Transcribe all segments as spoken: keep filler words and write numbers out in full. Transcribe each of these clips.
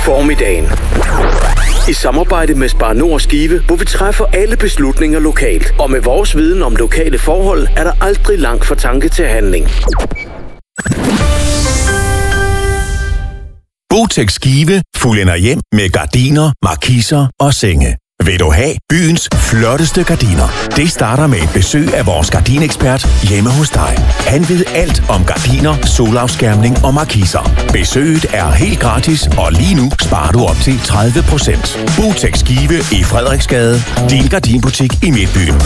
Formiddagen. I samarbejde med Spar Nord Skive, hvor vi træffer alle beslutninger lokalt. Og med vores viden om lokale forhold, er der aldrig langt fra tanke til handling. Botex Skive fuldender hjem med gardiner, markiser og senge. Vil du have byens flotteste gardiner? Det starter med et besøg af vores gardinekspert hjemme hos dig. Han ved alt om gardiner, solafskærmning og markiser. Besøget er helt gratis, og lige nu sparer du op til tredive procent. Botex Skive i Frederiksgade. Din gardinbutik i Midtbyen.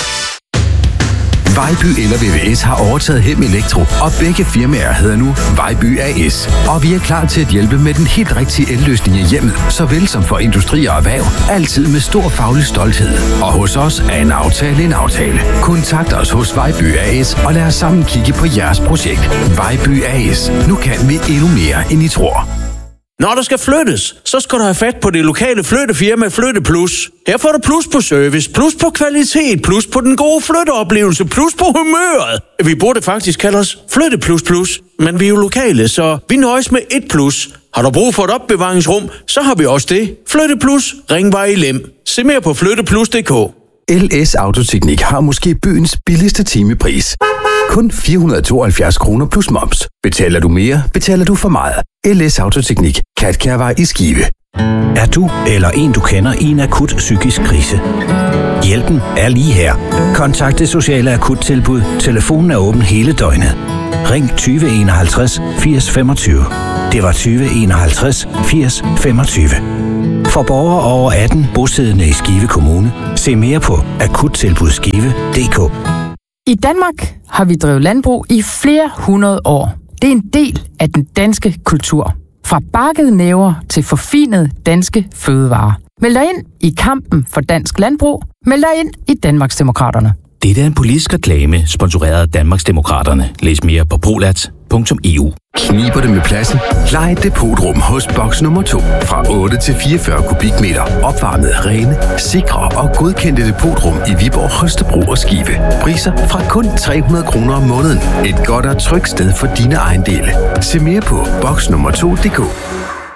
Vejby eller V V S har overtaget Hem Elektro, og begge firmaer hedder nu Vejby A S. Og vi er klar til at hjælpe med den helt rigtige elløsning i hjemmet, såvel som for industri og erhverv. Altid med stor faglig stolthed. Og hos os er en aftale en aftale. Kontakt os hos Vejby A S, og lad os sammen kigge på jeres projekt. Vejby A S. Nu kan vi endnu mere, end I tror. Når der skal flyttes, så skal du have fat på det lokale flyttefirma Flytte Plus. Her får du plus på service, plus på kvalitet, plus på den gode flytteoplevelse, plus på humøret. Vi burde faktisk kalde os Flytte Plus Plus, men vi er jo lokale, så vi nøjes med et plus. Har du brug for et opbevaringsrum, så har vi også det. Flytte Plus, Ringvej i Lem. Se mere på flytteplus punktum d k. L S Autoteknik har måske byens billigste timepris. Kun fire hundrede og tooghalvfjerds kroner plus moms. Betaler du mere, betaler du for meget. L S Autoteknik. Katkærvej i Skive. Er du eller en, du kender, i en akut psykisk krise? Hjælpen er lige her. Kontakt Det Sociale Akuttilbud. Telefonen er åben hele døgnet. Ring tyve enoghalvtreds firs femogtyve. Det var tyve enoghalvtreds firs femogtyve. For borgere over atten bosiddende i Skive Kommune. Se mere på akuttilbudsskive punktum d k. I Danmark har vi drevet landbrug i flere hundrede år. Det er en del af den danske kultur. Fra bakkede næver til forfinede danske fødevarer. Meld dig ind i kampen for dansk landbrug. Meld dig ind i Danmarksdemokraterne. Det er en politisk reklame, sponsoreret af Danmarksdemokraterne. Læs mere på polat punktum e u. Kniber det med pladsen? Lej et depotrum hos boks nummer to. Fra otte til fireogfyrre kubikmeter. Opvarmet, rene, sikre og godkendte depotrum i Viborg, Holstebro og Skive. Priser fra kun tre hundrede kroner om måneden. Et godt og trygt sted for dine ejendele. Se mere på boks nummer to punktum d k.